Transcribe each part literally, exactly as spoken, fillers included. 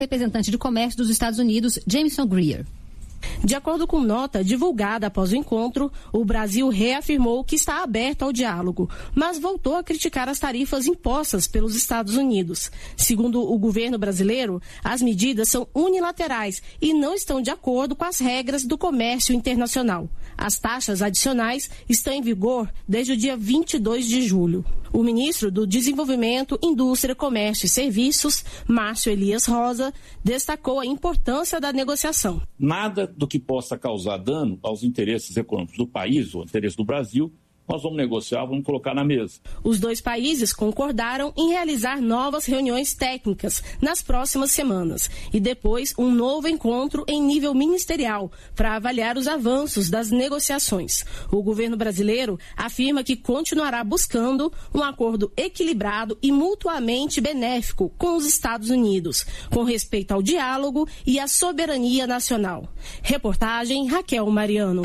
representante de comércio dos Estados Unidos, Jameson Greer. De acordo com nota divulgada após o encontro, o Brasil reafirmou que está aberto ao diálogo, mas voltou a criticar as tarifas impostas pelos Estados Unidos. Segundo o governo brasileiro, as medidas são unilaterais e não estão de acordo com as regras do comércio internacional. As taxas adicionais estão em vigor desde o dia vinte e dois de julho. O ministro do Desenvolvimento, Indústria, Comércio e Serviços, Márcio Elias Rosa, destacou a importância da negociação. Nada do que possa causar dano aos interesses econômicos do país ou interesse do Brasil, nós vamos negociar, vamos colocar na mesa. Os dois países concordaram em realizar novas reuniões técnicas nas próximas semanas e depois um novo encontro em nível ministerial para avaliar os avanços das negociações. O governo brasileiro afirma que continuará buscando um acordo equilibrado e mutuamente benéfico com os Estados Unidos, com respeito ao diálogo e à soberania nacional. Reportagem Raquel Mariano.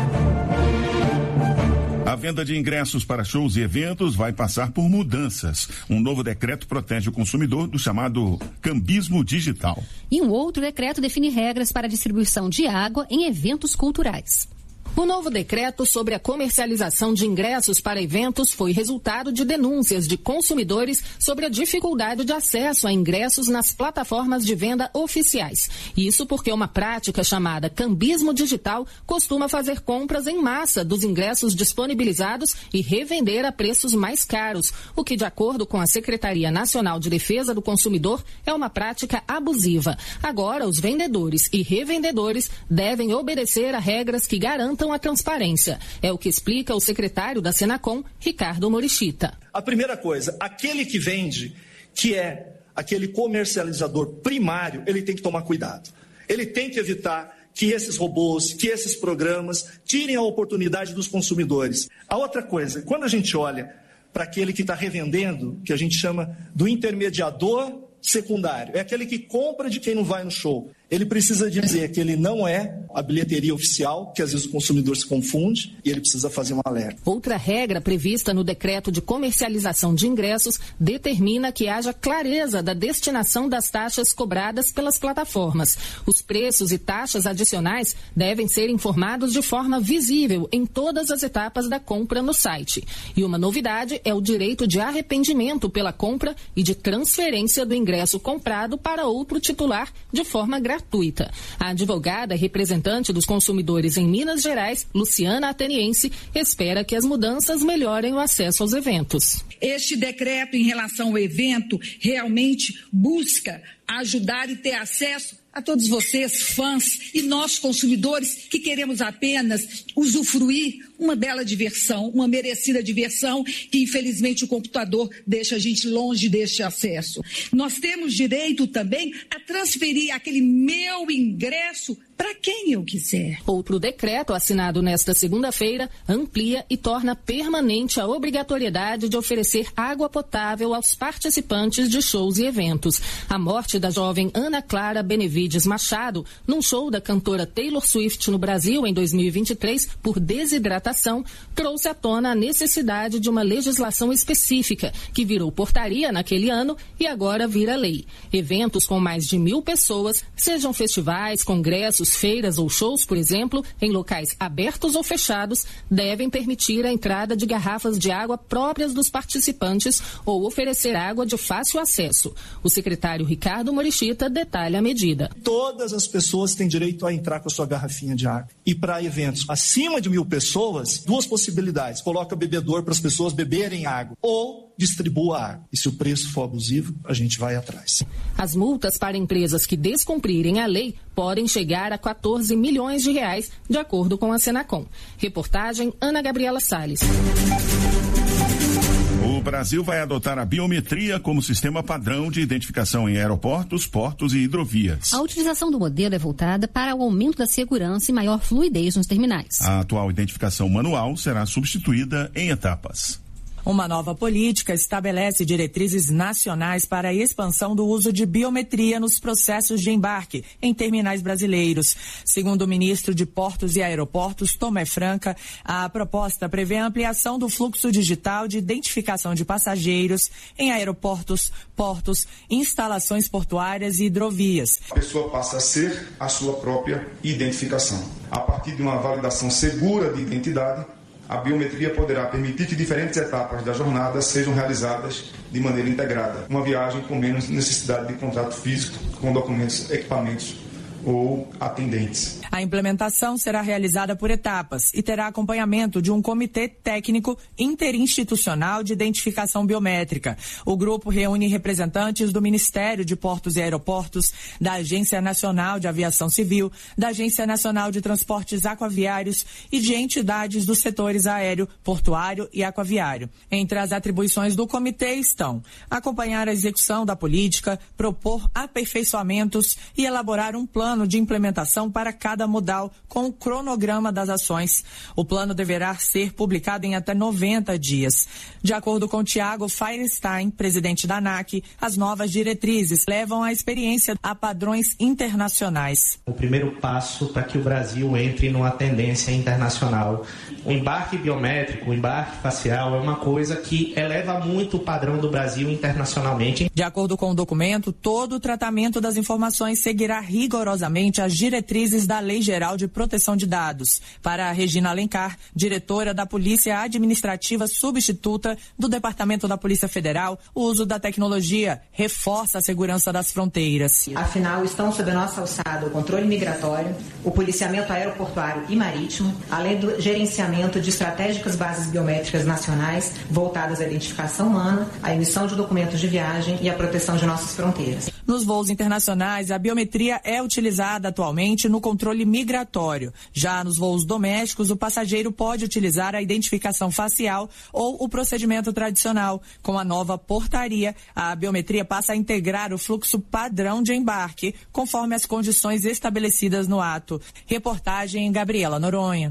A venda de ingressos para shows e eventos vai passar por mudanças. Um novo decreto protege o consumidor do chamado cambismo digital. E um outro decreto define regras para a distribuição de água em eventos culturais. O novo decreto sobre a comercialização de ingressos para eventos foi resultado de denúncias de consumidores sobre a dificuldade de acesso a ingressos nas plataformas de venda oficiais. Isso porque uma prática chamada cambismo digital costuma fazer compras em massa dos ingressos disponibilizados e revender a preços mais caros, o que, de acordo com a Secretaria Nacional de Defesa do Consumidor, é uma prática abusiva. Agora, os vendedores e revendedores devem obedecer a regras que garantam a transparência. É o que explica o secretário da Senacom, Ricardo Morichita. A primeira coisa, aquele que vende, que é aquele comercializador primário, ele tem que tomar cuidado. Ele tem que evitar que esses robôs, que esses programas tirem a oportunidade dos consumidores. A outra coisa, quando a gente olha para aquele que está revendendo, que a gente chama do intermediador secundário, é aquele que compra de quem não vai no show. Ele precisa dizer que ele não é a bilheteria oficial, que às vezes o consumidor se confunde, e ele precisa fazer um alerta. Outra regra prevista no decreto de comercialização de ingressos determina que haja clareza da destinação das taxas cobradas pelas plataformas. Os preços e taxas adicionais devem ser informados de forma visível em todas as etapas da compra no site. E uma novidade é o direito de arrependimento pela compra e de transferência do ingresso comprado para outro titular de forma gratuita. gratuita. A advogada e representante dos consumidores em Minas Gerais, Luciana Ateniense, espera que as mudanças melhorem o acesso aos eventos. Este decreto em relação ao evento realmente busca ajudar e ter acesso a todos vocês, fãs, e nós, consumidores, que queremos apenas usufruir uma bela diversão, uma merecida diversão, que infelizmente o computador deixa a gente longe deste acesso. Nós temos direito também a transferir aquele meu ingresso para quem eu quiser. Outro decreto assinado nesta segunda-feira amplia e torna permanente a obrigatoriedade de oferecer água potável aos participantes de shows e eventos. A morte da jovem Ana Clara Benevides Machado, num show da cantora Taylor Swift no Brasil em dois mil e vinte e três, por desidratação, trouxe à tona a necessidade de uma legislação específica, que virou portaria naquele ano e agora vira lei. Eventos com mais de mil pessoas, sejam festivais, congressos, feiras ou shows, por exemplo, em locais abertos ou fechados, devem permitir a entrada de garrafas de água próprias dos participantes ou oferecer água de fácil acesso. O secretário Ricardo Morichita detalha a medida. Todas as pessoas têm direito a entrar com a sua garrafinha de água. E para eventos acima de mil pessoas, duas possibilidades. Coloca bebedor para as pessoas beberem água ou distribua água. E se o preço for abusivo, a gente vai atrás. As multas para empresas que descumprirem a lei podem chegar a quatorze milhões de reais, de acordo com a Senacom. Reportagem Ana Gabriela Salles. O Brasil vai adotar a biometria como sistema padrão de identificação em aeroportos, portos e hidrovias. A utilização do modelo é voltada para o aumento da segurança e maior fluidez nos terminais. A atual identificação manual será substituída em etapas. Uma nova política estabelece diretrizes nacionais para a expansão do uso de biometria nos processos de embarque em terminais brasileiros. Segundo o ministro de Portos e Aeroportos, Tomé Franca, a proposta prevê a ampliação do fluxo digital de identificação de passageiros em aeroportos, portos, instalações portuárias e hidrovias. A pessoa passa a ser a sua própria identificação. A partir de uma validação segura de identidade, a biometria poderá permitir que diferentes etapas da jornada sejam realizadas de maneira integrada. Uma viagem com menos necessidade de contrato físico com documentos, equipamentos ou atendentes. A implementação será realizada por etapas e terá acompanhamento de um comitê técnico interinstitucional de identificação biométrica. O grupo reúne representantes do Ministério de Portos e Aeroportos, da Agência Nacional de Aviação Civil, da Agência Nacional de Transportes Aquaviários e de entidades dos setores aéreo, portuário e aquaviário. Entre as atribuições do comitê estão acompanhar a execução da política, propor aperfeiçoamentos e elaborar um plano de implementação para cada modal com o cronograma das ações. O plano deverá ser publicado em até noventa dias. De acordo com Tiago Feierstein, presidente da ANAC, as novas diretrizes levam a experiência a padrões internacionais. O primeiro passo para que o Brasil entre numa tendência internacional. O embarque biométrico, o embarque facial é uma coisa que eleva muito o padrão do Brasil internacionalmente. De acordo com o documento, todo o tratamento das informações seguirá rigorosamente as diretrizes da Lei Geral de Proteção de Dados. Para a Regina Alencar, diretora da Polícia Administrativa Substituta do Departamento da Polícia Federal, o uso da tecnologia reforça a segurança das fronteiras. Afinal, estão sob a nossa alçada o controle migratório, o policiamento aeroportuário e marítimo, além do gerenciamento de estratégicas bases biométricas nacionais voltadas à identificação humana, à emissão de documentos de viagem e à proteção de nossas fronteiras. Nos voos internacionais, a biometria é utilizada atualmente no controle migratório. Já nos voos domésticos, o passageiro pode utilizar a identificação facial ou o procedimento tradicional. Com a nova portaria, a biometria passa a integrar o fluxo padrão de embarque, conforme as condições estabelecidas no ato. Reportagem Gabriela Noronha.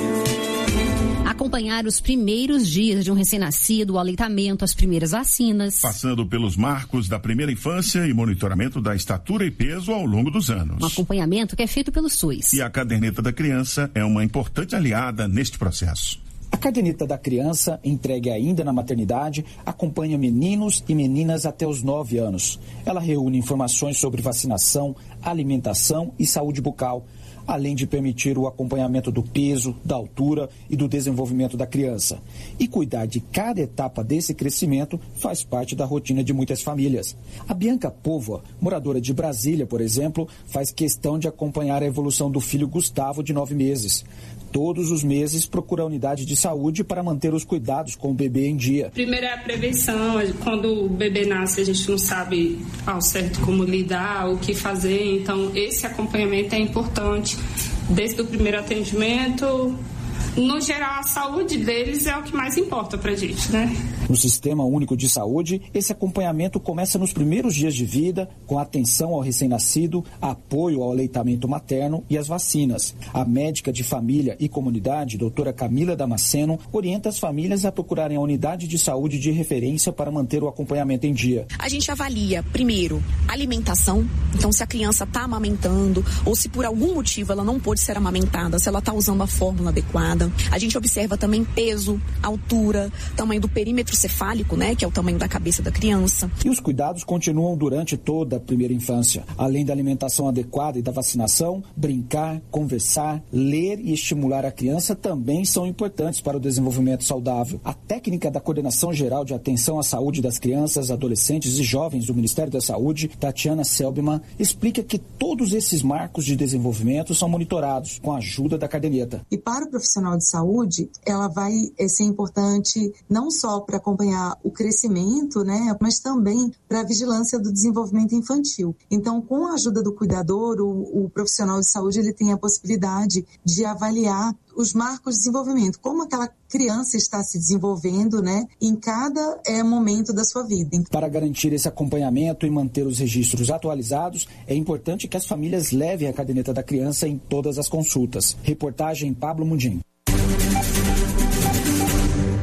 Acompanhar os primeiros dias de um recém-nascido, o aleitamento, as primeiras vacinas. Passando pelos marcos da primeira infância e monitoramento da estatura e peso ao longo dos anos. Um acompanhamento que é feito pelo SUS. E a caderneta da criança é uma importante aliada neste processo. A caderneta da criança, entregue ainda na maternidade, acompanha meninos e meninas até os nove anos. Ela reúne informações sobre vacinação, alimentação e saúde bucal, além de permitir o acompanhamento do peso, da altura e do desenvolvimento da criança. E cuidar de cada etapa desse crescimento faz parte da rotina de muitas famílias. A Bianca Póvoa, moradora de Brasília, por exemplo, faz questão de acompanhar a evolução do filho Gustavo, de nove meses. Todos os meses procura a unidade de saúde para manter os cuidados com o bebê em dia. Primeiro é a prevenção. Quando o bebê nasce, a gente não sabe ao certo como lidar, o que fazer. Então, esse acompanhamento é importante. Desde o primeiro atendimento, no geral, a saúde deles é o que mais importa pra gente, né? No Sistema Único de Saúde, esse acompanhamento começa nos primeiros dias de vida, com atenção ao recém-nascido, apoio ao aleitamento materno e as vacinas. A médica de família e comunidade, doutora Camila Damasceno, orienta as famílias a procurarem a unidade de saúde de referência para manter o acompanhamento em dia. A gente avalia, primeiro, alimentação. Então, se a criança está amamentando ou se por algum motivo ela não pôde ser amamentada, se ela está usando a fórmula adequada. A gente observa também peso, altura, tamanho do perímetro cefálico, né, que é o tamanho da cabeça da criança. E os cuidados continuam durante toda a primeira infância. Além da alimentação adequada e da vacinação, brincar, conversar, ler e estimular a criança também são importantes para o desenvolvimento saudável. A técnica da Coordenação Geral de Atenção à Saúde das Crianças, Adolescentes e Jovens do Ministério da Saúde, Tatiana Selbman, explica que todos esses marcos de desenvolvimento são monitorados com a ajuda da caderneta. E para o profissional de saúde, ela vai ser importante não só para acompanhar o crescimento, né, mas também para a vigilância do desenvolvimento infantil. Então, com a ajuda do cuidador, o, o profissional de saúde ele tem a possibilidade de avaliar os marcos de desenvolvimento, como aquela criança está se desenvolvendo, né, em cada é, momento da sua vida. Para garantir esse acompanhamento e manter os registros atualizados, é importante que as famílias levem a caderneta da criança em todas as consultas. Reportagem Pablo Mundim.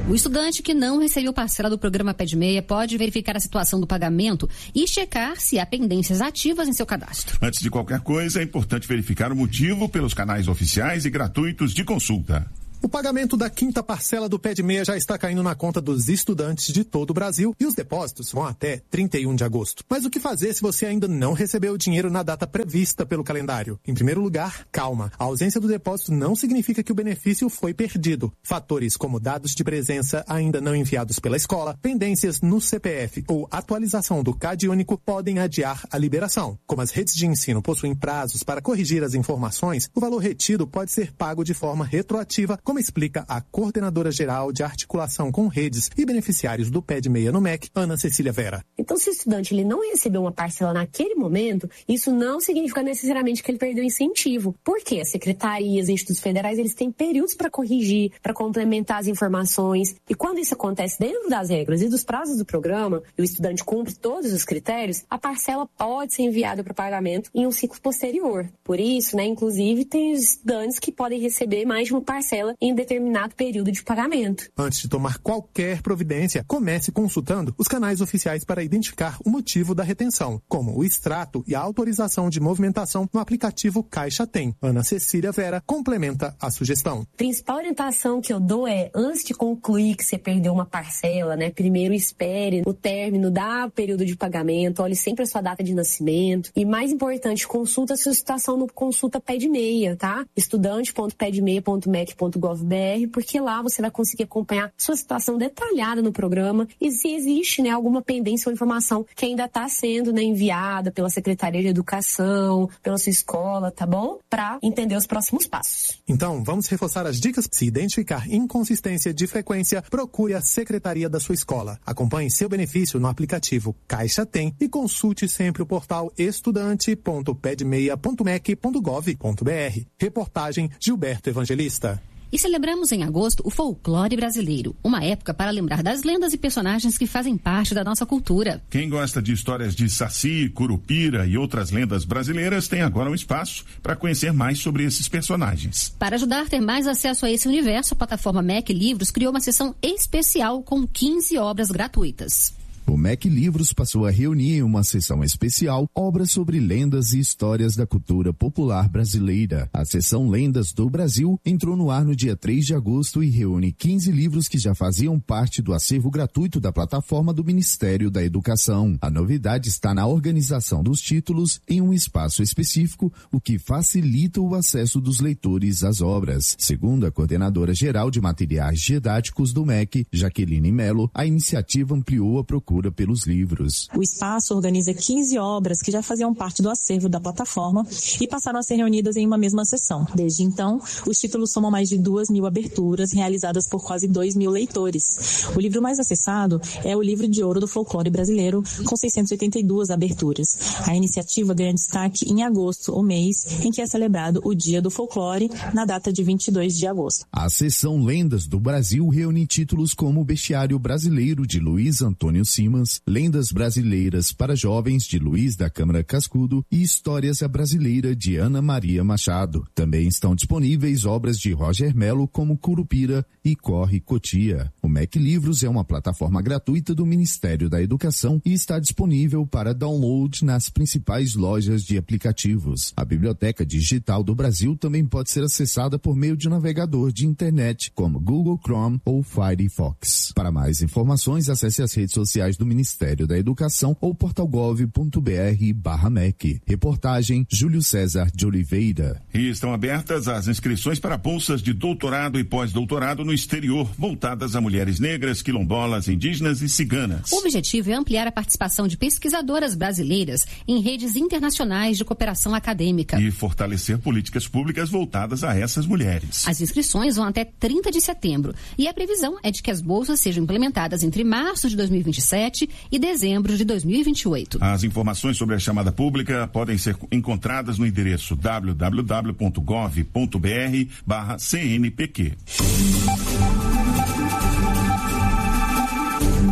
O estudante que não recebeu parcela do programa Pé de Meia pode verificar a situação do pagamento e checar se há pendências ativas em seu cadastro. Antes de qualquer coisa, é importante verificar o motivo pelos canais oficiais e gratuitos de consulta. O pagamento da quinta parcela do Pé de Meia já está caindo na conta dos estudantes de todo o Brasil e os depósitos vão até trinta e um de agosto. Mas o que fazer se você ainda não recebeu o dinheiro na data prevista pelo calendário? Em primeiro lugar, calma. A ausência do depósito não significa que o benefício foi perdido. Fatores como dados de presença ainda não enviados pela escola, pendências no C P F ou atualização do C A D único podem adiar a liberação. Como as redes de ensino possuem prazos para corrigir as informações, o valor retido pode ser pago de forma retroativa, como explica a coordenadora geral de articulação com redes e beneficiários do Pé de Meia no M E C, Ana Cecília Vera. Então, se o estudante ele não recebeu uma parcela naquele momento, isso não significa necessariamente que ele perdeu incentivo. Por quê? As secretarias, institutos federais, eles têm períodos para corrigir, para complementar as informações. E quando isso acontece dentro das regras e dos prazos do programa, e o estudante cumpre todos os critérios, a parcela pode ser enviada para pagamento em um ciclo posterior. Por isso, né, inclusive, tem estudantes que podem receber mais de uma parcela em determinado período de pagamento. Antes de tomar qualquer providência, comece consultando os canais oficiais para identificar o motivo da retenção, como o extrato e a autorização de movimentação no aplicativo Caixa Tem. Ana Cecília Vera complementa a sugestão. A principal orientação que eu dou é, antes de concluir que você perdeu uma parcela, né, primeiro espere o término da período de pagamento, olhe sempre a sua data de nascimento e, mais importante, consulta a sua situação no Consulta Pé de Meia, tá? estudante ponto pé de meia ponto m e c ponto gov ponto b r, porque lá você vai conseguir acompanhar sua situação detalhada no programa e se existe, né, alguma pendência ou informação que ainda está sendo, né, enviada pela Secretaria de Educação, pela sua escola, tá bom? Para entender os próximos passos. Então, vamos reforçar as dicas. Se identificar inconsistência de frequência, procure a secretaria da sua escola. Acompanhe seu benefício no aplicativo Caixa Tem e consulte sempre o portal estudante ponto pé de meia ponto m e c ponto gov ponto b r. Reportagem Gilberto Evangelista. E celebramos em agosto o folclore brasileiro, uma época para lembrar das lendas e personagens que fazem parte da nossa cultura. Quem gosta de histórias de Saci, Curupira e outras lendas brasileiras tem agora um espaço para conhecer mais sobre esses personagens. Para ajudar a ter mais acesso a esse universo, a plataforma M E C Livros criou uma seção especial com quinze obras gratuitas. O M E C Livros passou a reunir em uma sessão especial obras sobre lendas e histórias da cultura popular brasileira. A seção Lendas do Brasil entrou no ar no dia três de agosto e reúne quinze livros que já faziam parte do acervo gratuito da plataforma do Ministério da Educação. A novidade está na organização dos títulos em um espaço específico, o que facilita o acesso dos leitores às obras. Segundo a coordenadora geral de materiais didáticos do M E C, Jaqueline Melo, a iniciativa ampliou a procura pelos livros. O espaço organiza quinze obras que já faziam parte do acervo da plataforma e passaram a ser reunidas em uma mesma sessão. Desde então, os títulos somam mais de duas mil aberturas realizadas por quase dois mil leitores. O livro mais acessado é o Livro de Ouro do Folclore Brasileiro, com seiscentas e oitenta e duas aberturas. A iniciativa ganha destaque em agosto, o mês em que é celebrado o Dia do Folclore, na data de vinte e dois de agosto. A seção Lendas do Brasil reúne títulos como O Bestiário Brasileiro, de Luiz Antônio Simas, Lendas Brasileiras para Jovens, de Luiz da Câmara Cascudo, e Histórias a Brasileira, de Ana Maria Machado. Também estão disponíveis obras de Roger Melo, como Curupira e Corre Cotia. O M E C Livros é uma plataforma gratuita do Ministério da Educação e está disponível para download nas principais lojas de aplicativos. A Biblioteca Digital do Brasil também pode ser acessada por meio de navegador de internet, como Google Chrome ou Firefox. Para mais informações, acesse as redes sociais do Ministério da Educação ou portal gov ponto br barra M E C. Reportagem Júlio César de Oliveira. E estão abertas as inscrições para bolsas de doutorado e pós-doutorado no exterior, voltadas a mulheres negras, quilombolas, indígenas e ciganas. O objetivo é ampliar a participação de pesquisadoras brasileiras em redes internacionais de cooperação acadêmica. E fortalecer políticas públicas voltadas a essas mulheres. As inscrições vão até trinta de setembro e a previsão é de que as bolsas sejam implementadas entre março de dois mil e vinte e sete e dezembro de dois mil e vinte e oito. As informações sobre a chamada pública podem ser encontradas no endereço w w w ponto gov ponto br barra C N P Q.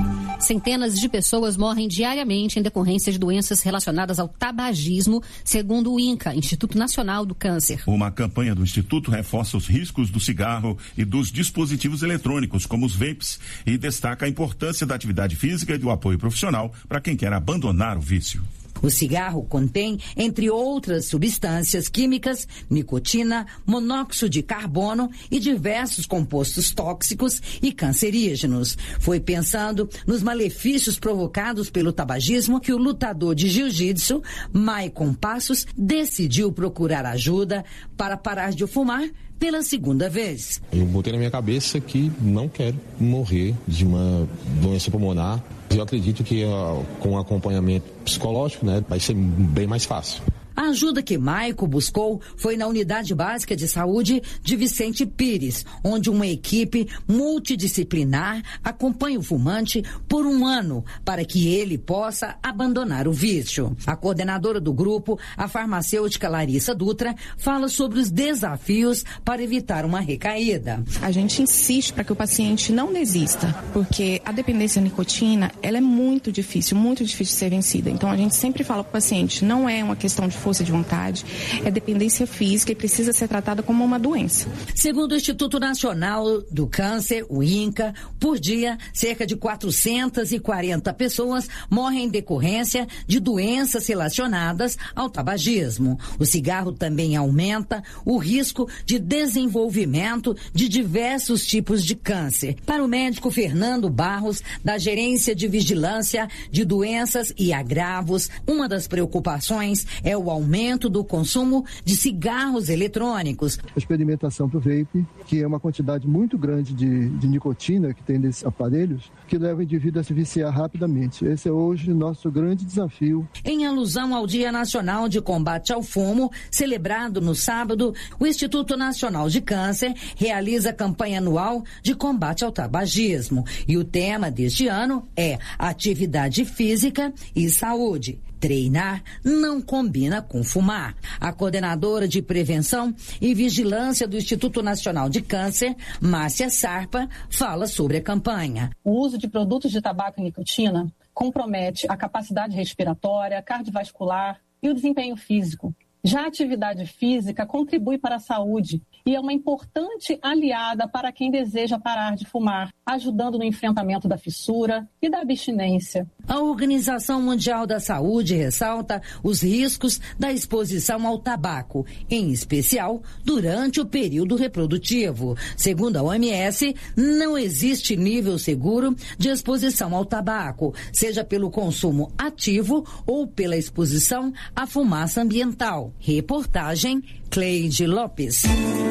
Centenas de pessoas morrem diariamente em decorrência de doenças relacionadas ao tabagismo, segundo o INCA, Instituto Nacional do Câncer. Uma campanha do Instituto reforça os riscos do cigarro e dos dispositivos eletrônicos, como os vapes, e destaca a importância da atividade física e do apoio profissional para quem quer abandonar o vício. O cigarro contém, entre outras substâncias químicas, nicotina, monóxido de carbono e diversos compostos tóxicos e cancerígenos. Foi pensando nos malefícios provocados pelo tabagismo que o lutador de jiu-jitsu, Maicon Passos, decidiu procurar ajuda para parar de fumar pela segunda vez. Eu botei na minha cabeça que não quero morrer de uma doença pulmonar. Eu acredito que uh, com acompanhamento psicológico, né, vai ser bem mais fácil. A ajuda que Maico buscou foi na Unidade Básica de Saúde de Vicente Pires, onde uma equipe multidisciplinar acompanha o fumante por um ano para que ele possa abandonar o vício. A coordenadora do grupo, a farmacêutica Larissa Dutra, fala sobre os desafios para evitar uma recaída. A gente insiste para que o paciente não desista, porque a dependência da nicotina, ela é muito difícil, muito difícil de ser vencida. Então a gente sempre fala para o paciente, não é uma questão de força de vontade, é dependência física e precisa ser tratada como uma doença. Segundo o Instituto Nacional do Câncer, o INCA, por dia, cerca de quatrocentas e quarenta pessoas morrem em decorrência de doenças relacionadas ao tabagismo. O cigarro também aumenta o risco de desenvolvimento de diversos tipos de câncer. Para o médico Fernando Barros, da Gerência de Vigilância de Doenças e Agravos, uma das preocupações é o aumento do consumo de cigarros eletrônicos. A experimentação para o vape, que é uma quantidade muito grande de, de nicotina que tem nesses aparelhos, que leva o indivíduo a se viciar rapidamente. Esse é hoje o nosso grande desafio. Em alusão ao Dia Nacional de Combate ao Fumo, celebrado no sábado, o Instituto Nacional de Câncer realiza a campanha anual de combate ao tabagismo. E o tema deste ano é atividade física e saúde. Treinar não combina com fumar. A coordenadora de prevenção e vigilância do Instituto Nacional de Câncer, Márcia Sarpa, fala sobre a campanha. O uso de produtos de tabaco e nicotina compromete a capacidade respiratória, cardiovascular e o desempenho físico. Já a atividade física contribui para a saúde e é uma importante aliada para quem deseja parar de fumar, ajudando no enfrentamento da fissura e da abstinência. A Organização Mundial da Saúde ressalta os riscos da exposição ao tabaco, em especial durante o período reprodutivo. Segundo a O M S, não existe nível seguro de exposição ao tabaco, seja pelo consumo ativo ou pela exposição à fumaça ambiental. Reportagem Cleide Lopes.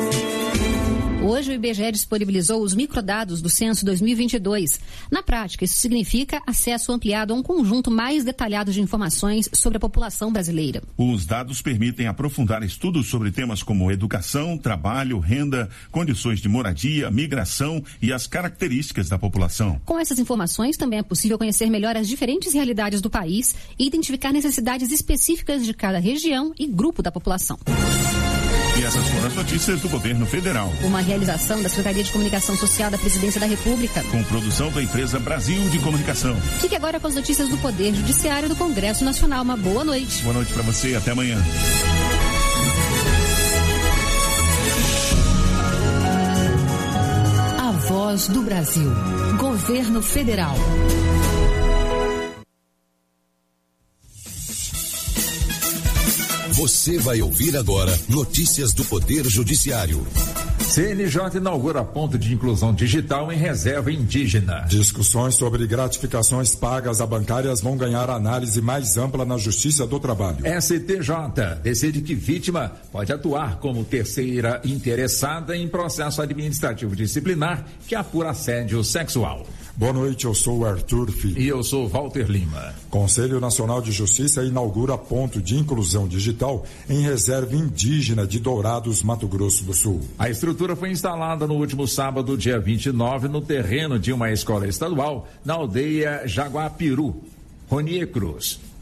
Hoje o I B G E disponibilizou os microdados do Censo dois mil e vinte e dois. Na prática, isso significa acesso ampliado a um conjunto mais detalhado de informações sobre a população brasileira. Os dados permitem aprofundar estudos sobre temas como educação, trabalho, renda, condições de moradia, migração e as características da população. Com essas informações, também é possível conhecer melhor as diferentes realidades do país e identificar necessidades específicas de cada região e grupo da população. E essas foram as notícias do governo federal. Uma realização da Secretaria de Comunicação Social da Presidência da República. Com produção da empresa Brasil de Comunicação. Fique agora com as notícias do Poder Judiciário do Congresso Nacional. Uma boa noite. Boa noite para você. Até amanhã. A Voz do Brasil. Governo Federal. Você vai ouvir agora notícias do Poder Judiciário. C N J inaugura ponto de inclusão digital em reserva indígena. Discussões sobre gratificações pagas a bancárias vão ganhar análise mais ampla na Justiça do Trabalho. S T J decide que vítima pode atuar como terceira interessada em processo administrativo disciplinar que apura assédio sexual. Boa noite, eu sou o Arthur Filho. E eu sou Walter Lima. Conselho Nacional de Justiça inaugura ponto de inclusão digital em reserva indígena de Dourados, Mato Grosso do Sul. A estrutura foi instalada no último sábado, dia vinte e nove, no terreno de uma escola estadual na aldeia Jaguapiru, Ronier Cruz.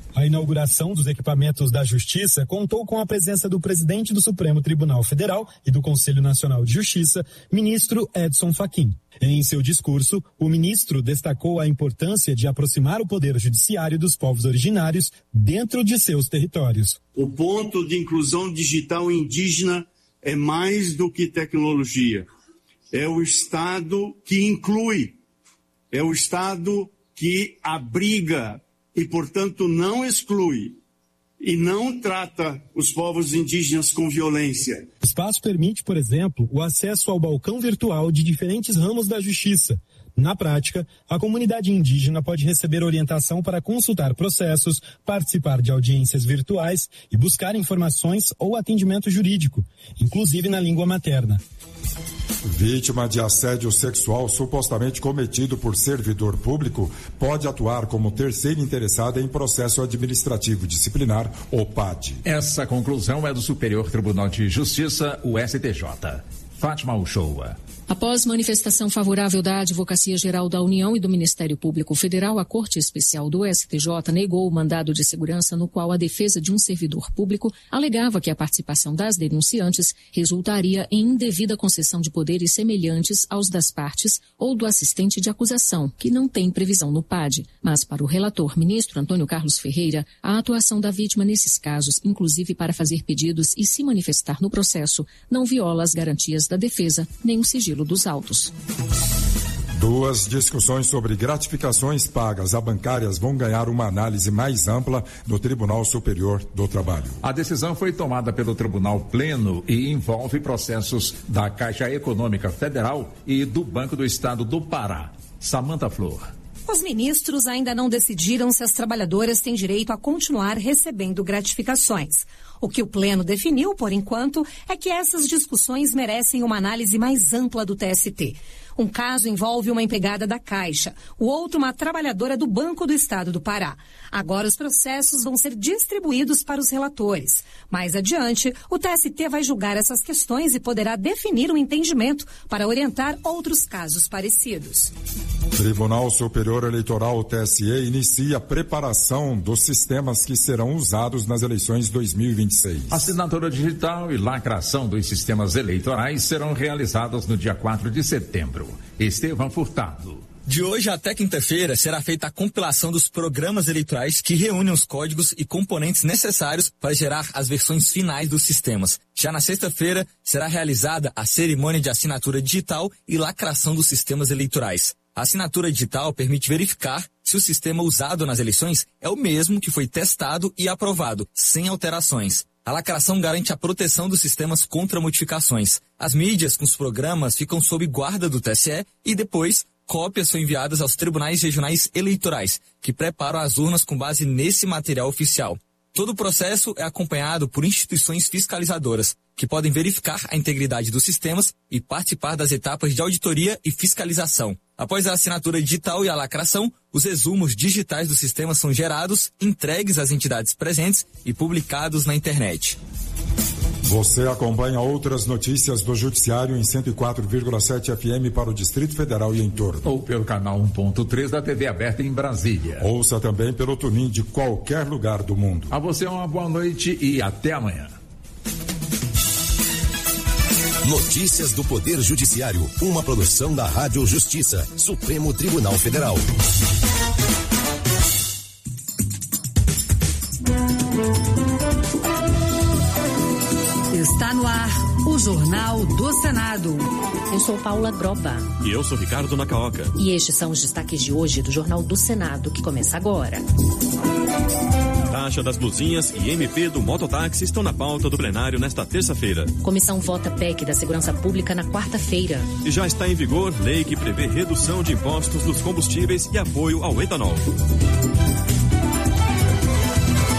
A inauguração dos equipamentos da Justiça contou com a presença do presidente do Supremo Tribunal Federal e do Conselho Nacional de Justiça, ministro Edson Fachin. Em seu discurso, o ministro destacou a importância de aproximar o Poder Judiciário dos povos originários dentro de seus territórios. O ponto de inclusão digital indígena é mais do que tecnologia. É o Estado que inclui, é o Estado que abriga e, portanto, não exclui e não trata os povos indígenas com violência. O espaço permite, por exemplo, o acesso ao balcão virtual de diferentes ramos da justiça. Na prática, a comunidade indígena pode receber orientação para consultar processos, participar de audiências virtuais e buscar informações ou atendimento jurídico, inclusive na língua materna. Vítima de assédio sexual supostamente cometido por servidor público pode atuar como terceira interessada em processo administrativo disciplinar, ou P A D. Essa conclusão é do Superior Tribunal de Justiça, o S T J. Fátima Uchoa. Após manifestação favorável da Advocacia Geral da União e do Ministério Público Federal, a Corte Especial do S T J negou o mandado de segurança no qual a defesa de um servidor público alegava que a participação das denunciantes resultaria em indevida concessão de poderes semelhantes aos das partes ou do assistente de acusação, que não tem previsão no P A D. Mas, para o relator, ministro Antônio Carlos Ferreira, a atuação da vítima nesses casos, inclusive para fazer pedidos e se manifestar no processo, não viola as garantias da defesa nem o sigilo dos autos. Duas discussões sobre gratificações pagas a bancárias vão ganhar uma análise mais ampla no Tribunal Superior do Trabalho. A decisão foi tomada pelo Tribunal Pleno e envolve processos da Caixa Econômica Federal e do Banco do Estado do Pará. Samanta Flor. Os ministros ainda não decidiram se as trabalhadoras têm direito a continuar recebendo gratificações. O que o Pleno definiu, por enquanto, é que essas discussões merecem uma análise mais ampla do T S T. Um caso envolve uma empregada da Caixa, o outro uma trabalhadora do Banco do Estado do Pará. Agora os processos vão ser distribuídos para os relatores. Mais adiante, o T S T vai julgar essas questões e poderá definir um entendimento para orientar outros casos parecidos. Tribunal Superior Eleitoral, o T S E, inicia a preparação dos sistemas que serão usados nas eleições dois mil e vinte e seis. Assinatura digital e lacração dos sistemas eleitorais serão realizadas no dia quatro de setembro. Estevão Furtado. De hoje até quinta-feira será feita a compilação dos programas eleitorais que reúnem os códigos e componentes necessários para gerar as versões finais dos sistemas. Já na sexta-feira será realizada a cerimônia de assinatura digital e lacração dos sistemas eleitorais. A assinatura digital permite verificar se o sistema usado nas eleições é o mesmo que foi testado e aprovado, sem alterações. A lacração garante a proteção dos sistemas contra modificações. As mídias com os programas ficam sob guarda do T S E e depois cópias são enviadas aos tribunais regionais eleitorais, que preparam as urnas com base nesse material oficial. Todo o processo é acompanhado por instituições fiscalizadoras, que podem verificar a integridade dos sistemas e participar das etapas de auditoria e fiscalização. Após a assinatura digital e a lacração, os resumos digitais do sistema são gerados, entregues às entidades presentes e publicados na internet. Você acompanha outras notícias do Judiciário em cento e quatro vírgula sete F M para o Distrito Federal e em torno. Ou pelo canal um ponto três da T V aberta em Brasília. Ouça também pelo TuneIn de qualquer lugar do mundo. A você uma boa noite e até amanhã. Notícias do Poder Judiciário, uma produção da Rádio Justiça, Supremo Tribunal Federal. Está no ar o Jornal do Senado. Eu sou Paula Groba. E eu sou Ricardo Nacaoca. E estes são os destaques de hoje do Jornal do Senado, que começa agora. Taxa das blusinhas e M P do mototáxi estão na pauta do plenário nesta terça-feira. Comissão vota P E C da Segurança Pública na quarta-feira. E já está em vigor lei que prevê redução de impostos dos combustíveis e apoio ao etanol.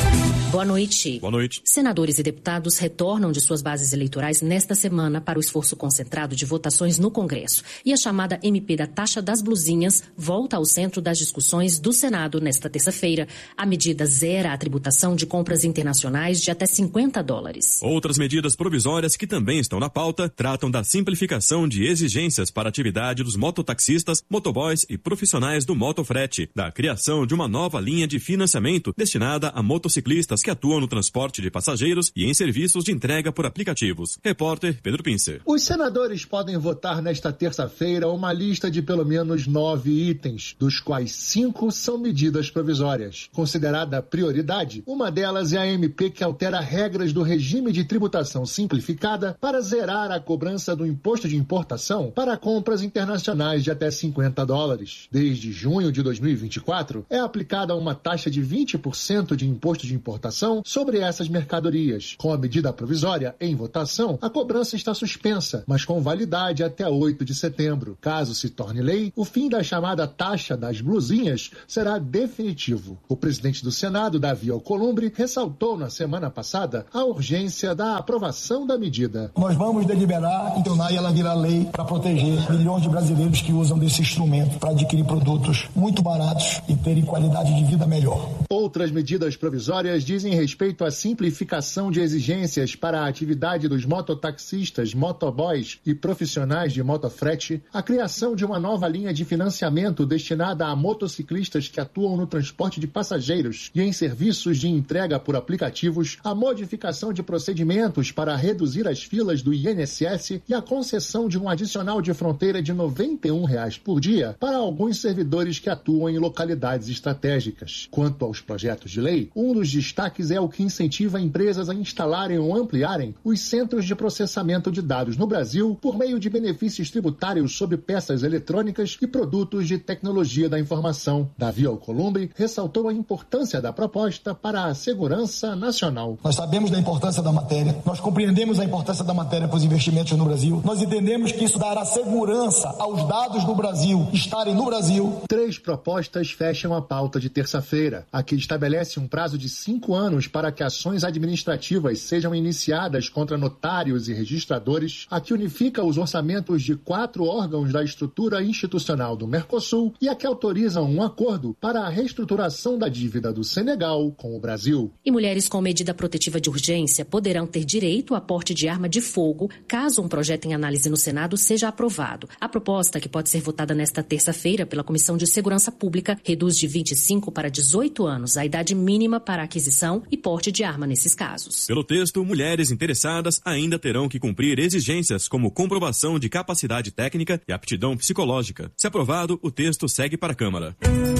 Boa noite. Boa noite. Senadores e deputados retornam de suas bases eleitorais nesta semana para o esforço concentrado de votações no Congresso. E a chamada M P da taxa das blusinhas volta ao centro das discussões do Senado nesta terça-feira. A medida zera a tributação de compras internacionais de até cinquenta dólares. Outras medidas provisórias que também estão na pauta tratam da simplificação de exigências para a atividade dos mototaxistas, motoboys e profissionais do motofrete, da criação de uma nova linha de financiamento destinada a motociclistas que atuam no transporte de passageiros e em serviços de entrega por aplicativos. Repórter Pedro Pincer. Os senadores podem votar nesta terça-feira uma lista de pelo menos nove itens, dos quais cinco são medidas provisórias. Considerada prioridade, uma delas é a M P que altera regras do regime de tributação simplificada para zerar a cobrança do imposto de importação para compras internacionais de até cinquenta dólares. Desde junho de dois mil e vinte e quatro, é aplicada uma taxa de vinte por cento de imposto de importação sobre essas mercadorias. Com a medida provisória em votação, a cobrança está suspensa, mas com validade até oito de setembro. Caso se torne lei, o fim da chamada taxa das blusinhas será definitivo. O presidente do Senado, Davi Alcolumbre, ressaltou na semana passada a urgência da aprovação da medida. Nós vamos deliberar e tornar ela virar lei para proteger milhões de brasileiros que usam desse instrumento para adquirir produtos muito baratos e terem qualidade de vida melhor. Outras medidas provisórias dizem respeito à simplificação de exigências para a atividade dos mototaxistas, motoboys e profissionais de motofrete, a criação de uma nova linha de financiamento destinada a motociclistas que atuam no transporte de passageiros e em serviços de entrega por aplicativos, a modificação de procedimentos para reduzir as filas do I N S S e a concessão de um adicional de fronteira de noventa e um reais por dia para alguns servidores que atuam em localidades estratégicas. Quanto aos projetos de lei, um dos destaques é o que incentiva empresas a instalarem ou ampliarem os centros de processamento de dados no Brasil por meio de benefícios tributários sobre peças eletrônicas e produtos de tecnologia da informação. Davi Alcolumbre ressaltou a importância da proposta para a segurança nacional. Nós sabemos da importância da matéria, nós compreendemos a importância da matéria para os investimentos no Brasil, nós entendemos que isso dará segurança aos dados do Brasil estarem no Brasil. Três propostas fecham a pauta de terça-feira. A que estabelece um prazo de cinco anos para que ações administrativas sejam iniciadas contra notários e registradores, a que unifica os orçamentos de quatro órgãos da estrutura institucional do Mercosul e a que autoriza um acordo para a reestruturação da dívida do Senegal com o Brasil. E mulheres com medida protetiva de urgência poderão ter direito a porte de arma de fogo caso um projeto em análise no Senado seja aprovado. A proposta, que pode ser votada nesta terça-feira pela Comissão de Segurança Pública, reduz de vinte e cinco para dezoito anos a idade mínima para aquisição e porte de arma nesses casos. Pelo texto, mulheres interessadas ainda terão que cumprir exigências como comprovação de capacidade técnica e aptidão psicológica. Se aprovado, o texto segue para a Câmara.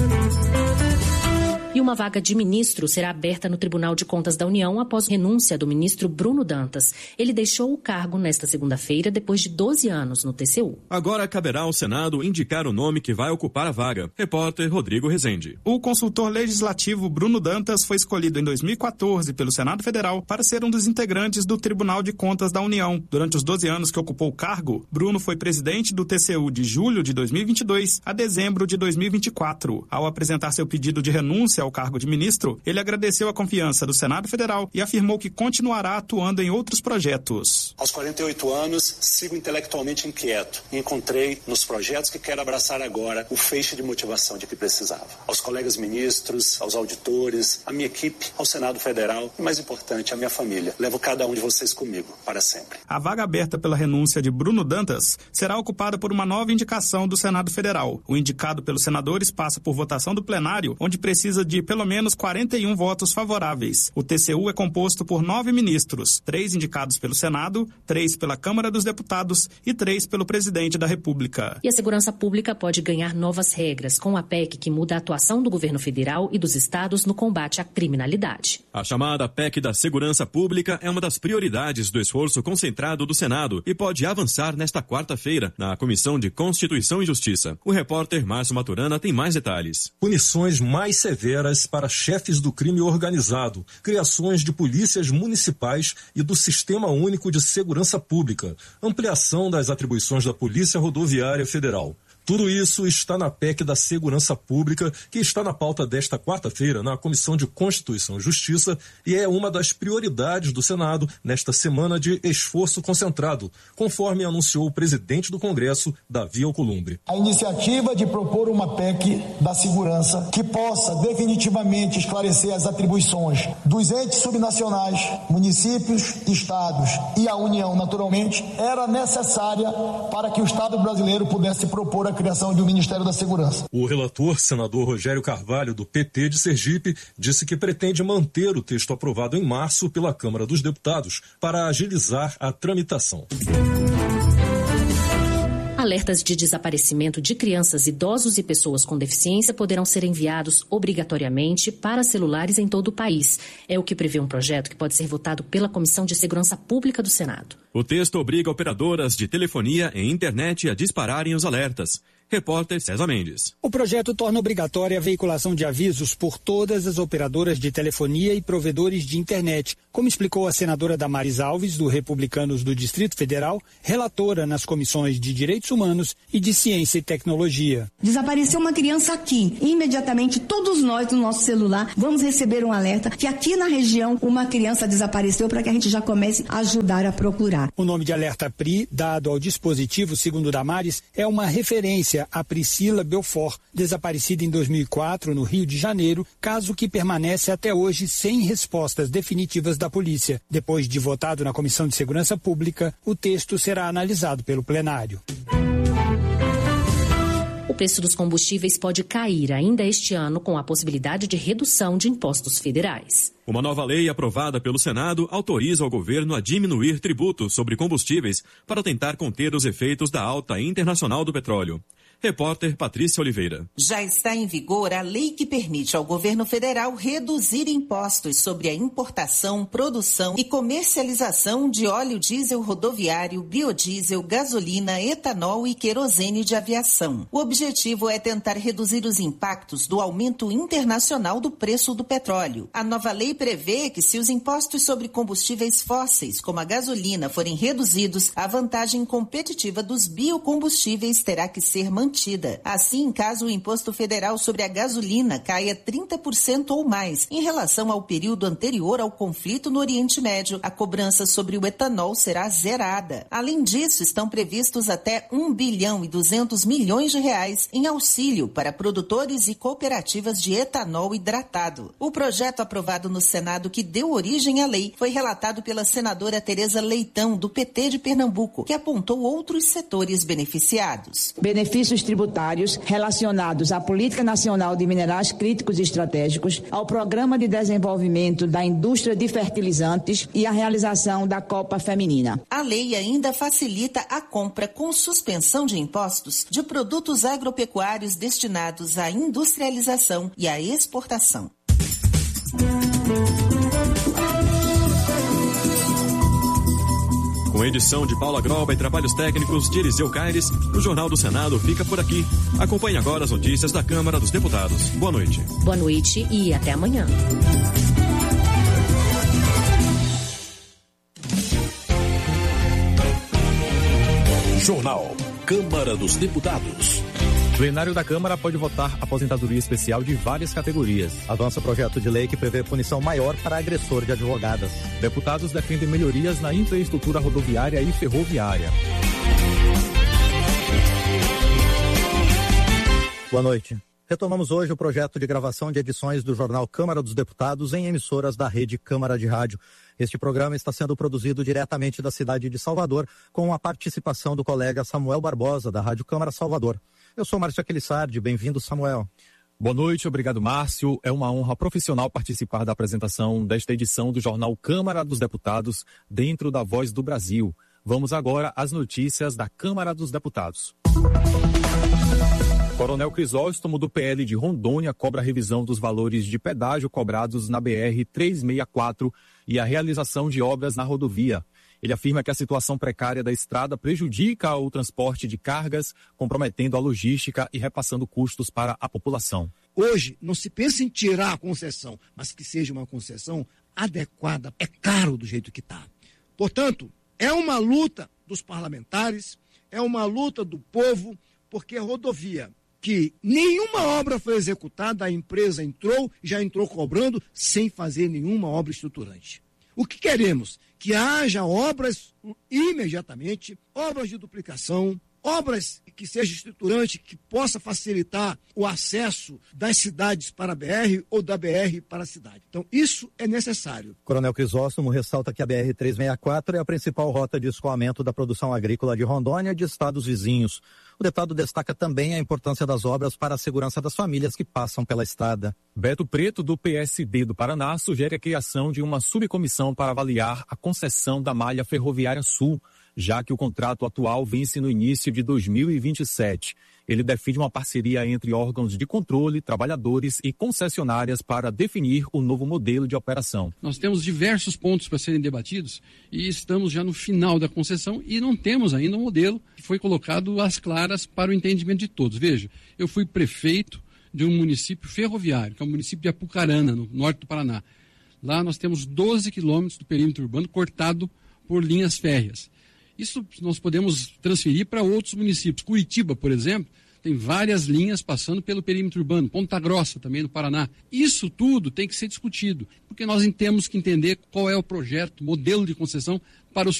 E uma vaga de ministro será aberta no Tribunal de Contas da União após renúncia do ministro Bruno Dantas. Ele deixou o cargo nesta segunda-feira depois de doze anos no T C U. Agora caberá ao Senado indicar o nome que vai ocupar a vaga. Repórter Rodrigo Rezende. O consultor legislativo Bruno Dantas foi escolhido em dois mil e quatorze pelo Senado Federal para ser um dos integrantes do Tribunal de Contas da União. Durante os doze anos que ocupou o cargo, Bruno foi presidente do T C U de julho de dois mil e vinte e dois a dezembro de dois mil e vinte e quatro. Ao apresentar seu pedido de renúncia ao cargo de ministro, ele agradeceu a confiança do Senado Federal e afirmou que continuará atuando em outros projetos. Aos quarenta e oito anos, sigo intelectualmente inquieto e encontrei nos projetos que quero abraçar agora o feixe de motivação de que precisava. Aos colegas ministros, aos auditores, à minha equipe, ao Senado Federal e, mais importante, à minha família. Levo cada um de vocês comigo para sempre. A vaga aberta pela renúncia de Bruno Dantas será ocupada por uma nova indicação do Senado Federal. O indicado pelos senadores passa por votação do plenário, onde precisa de pelo menos quarenta e um votos favoráveis. O T C U é composto por nove ministros, três indicados pelo Senado, três pela Câmara dos Deputados e três pelo presidente da República. E a segurança pública pode ganhar novas regras com a P E C que muda a atuação do governo federal e dos estados no combate à criminalidade. A chamada P E C da Segurança Pública é uma das prioridades do esforço concentrado do Senado e pode avançar nesta quarta-feira na Comissão de Constituição e Justiça. O repórter Márcio Maturana tem mais detalhes. Punições mais severas para chefes do crime organizado, criações de polícias municipais e do Sistema Único de Segurança Pública, ampliação das atribuições da Polícia Rodoviária Federal. Tudo isso está na P E C da Segurança Pública, que está na pauta desta quarta-feira na Comissão de Constituição e Justiça e é uma das prioridades do Senado nesta semana de esforço concentrado, conforme anunciou o presidente do Congresso, Davi Alcolumbre. A iniciativa de propor uma P E C da segurança que possa definitivamente esclarecer as atribuições dos entes subnacionais, municípios, estados e a União, naturalmente, era necessária para que o Estado brasileiro pudesse propor a criação de um Ministério da Segurança. O relator, senador Rogério Carvalho, do P T de Sergipe, disse que pretende manter o texto aprovado em março pela Câmara dos Deputados para agilizar a tramitação. Alertas de desaparecimento de crianças, idosos e pessoas com deficiência poderão ser enviados obrigatoriamente para celulares em todo o país. É o que prevê um projeto que pode ser votado pela Comissão de Segurança Pública do Senado. O texto obriga operadoras de telefonia e internet a dispararem os alertas. Repórter César Mendes. O projeto torna obrigatória a veiculação de avisos por todas as operadoras de telefonia e provedores de internet, como explicou a senadora Damares Alves, do Republicanos do Distrito Federal, relatora nas comissões de Direitos Humanos e de Ciência e Tecnologia. Desapareceu uma criança aqui. Imediatamente, todos nós, no nosso celular, vamos receber um alerta que aqui na região uma criança desapareceu para que a gente já comece a ajudar a procurar. O nome de alerta P R I, dado ao dispositivo, segundo Damares, é uma referência a Priscila Belfort, desaparecida em dois mil e quatro no Rio de Janeiro, caso que permanece até hoje sem respostas definitivas da polícia. Depois de votado na Comissão de Segurança Pública, o texto será analisado pelo plenário. O preço dos combustíveis pode cair ainda este ano com a possibilidade de redução de impostos federais. Uma nova lei aprovada pelo Senado autoriza o governo a diminuir tributos sobre combustíveis para tentar conter os efeitos da alta internacional do petróleo. Repórter Patrícia Oliveira. Já está em vigor a lei que permite ao governo federal reduzir impostos sobre a importação, produção e comercialização de óleo diesel rodoviário, biodiesel, gasolina, etanol e querosene de aviação. O objetivo é tentar reduzir os impactos do aumento internacional do preço do petróleo. A nova lei prevê que se os impostos sobre combustíveis fósseis, como a gasolina, forem reduzidos, a vantagem competitiva dos biocombustíveis terá que ser mantida. Assim, caso o imposto federal sobre a gasolina caia trinta por cento ou mais em relação ao período anterior ao conflito no Oriente Médio, a cobrança sobre o etanol será zerada. Além disso, estão previstos até um bilhão e duzentos milhões de reais em auxílio para produtores e cooperativas de etanol hidratado. O projeto aprovado no Senado que deu origem à lei foi relatado pela senadora Tereza Leitão, do P T de Pernambuco, que apontou outros setores beneficiados. Benefícios tributários relacionados à Política Nacional de Minerais Críticos e Estratégicos, ao Programa de Desenvolvimento da Indústria de Fertilizantes e à realização da Copa Feminina. A lei ainda facilita a compra com suspensão de impostos de produtos agropecuários destinados à industrialização e à exportação. Com edição de Paula Groba e trabalhos técnicos de Eliseu Caires, o Jornal do Senado fica por aqui. Acompanhe agora as notícias da Câmara dos Deputados. Boa noite. Boa noite e até amanhã. Jornal Câmara dos Deputados. O plenário da Câmara pode votar aposentadoria especial de várias categorias. Avança projeto de lei que prevê punição maior para agressor de advogadas. Deputados defendem melhorias na infraestrutura rodoviária e ferroviária. Boa noite. Retomamos hoje o projeto de gravação de edições do jornal Câmara dos Deputados em emissoras da rede Câmara de Rádio. Este programa está sendo produzido diretamente da cidade de Salvador, com a participação do colega Samuel Barbosa, da Rádio Câmara Salvador. Eu sou Márcio Aquilissardi, bem-vindo, Samuel. Boa noite, obrigado, Márcio. É uma honra profissional participar da apresentação desta edição do jornal Câmara dos Deputados, dentro da Voz do Brasil. Vamos agora às notícias da Câmara dos Deputados. Coronel Crisóstomo, do P L de Rondônia, cobra a revisão dos valores de pedágio cobrados na B R trezentos e sessenta e quatro e a realização de obras na rodovia. Ele afirma que a situação precária da estrada prejudica o transporte de cargas, comprometendo a logística e repassando custos para a população. Hoje, não se pensa em tirar a concessão, mas que seja uma concessão adequada. É caro do jeito que está. Portanto, é uma luta dos parlamentares, é uma luta do povo porque a rodovia que nenhuma obra foi executada, a empresa entrou, já entrou cobrando, sem fazer nenhuma obra estruturante. O que queremos? Que haja obras imediatamente, obras de duplicação, obras que sejam estruturantes, que possa facilitar o acesso das cidades para a B R ou da B R para a cidade. Então, isso é necessário. Coronel Crisóstomo ressalta que a B R trezentos e sessenta e quatro é a principal rota de escoamento da produção agrícola de Rondônia e de estados vizinhos. O deputado destaca também a importância das obras para a segurança das famílias que passam pela estrada. Beto Preto, do P S D do Paraná, sugere a criação de uma subcomissão para avaliar a concessão da malha ferroviária sul, já que o contrato atual vence no início de dois mil e vinte e sete. Ele defende uma parceria entre órgãos de controle, trabalhadores e concessionárias para definir o novo modelo de operação. Nós temos diversos pontos para serem debatidos e estamos já no final da concessão e não temos ainda um modelo que foi colocado às claras para o entendimento de todos. Veja, eu fui prefeito de um município ferroviário, que é o município de Apucarana, no norte do Paraná. Lá nós temos doze quilômetros do perímetro urbano cortado por linhas férreas. Isso nós podemos transferir para outros municípios. Curitiba, por exemplo, tem várias linhas passando pelo perímetro urbano. Ponta Grossa, também no Paraná. Isso tudo tem que ser discutido, porque nós temos que entender qual é o projeto, modelo de concessão para os